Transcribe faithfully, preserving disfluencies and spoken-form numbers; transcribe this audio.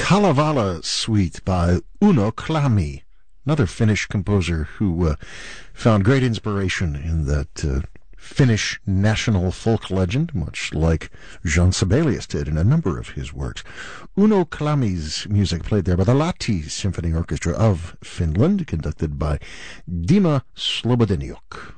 Kalevala Suite by Uno Klami, another Finnish composer who uh, found great inspiration in that uh, Finnish national folk legend, much like Jean Sibelius did in a number of his works. Uno Klami's music played there by the Lahti Symphony Orchestra of Finland, conducted by Dima Slobodeniuk.